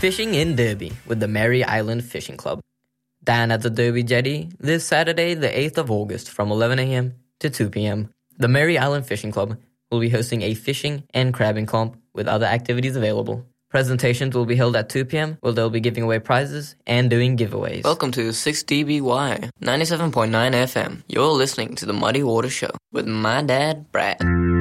Fishing in Derby with the Mary Island Fishing Club. Dan at the Derby Jetty this Saturday, the 8th of August from 11 a.m. to 2 p.m. The Mary Island Fishing Club will be hosting a fishing and crabbing comp with other activities available. Presentations will be held at 2 p.m. where they'll be giving away prizes and doing giveaways. Welcome to 6DBY 97.9 FM. You're listening to the Muddy Water Show with my dad, Brad.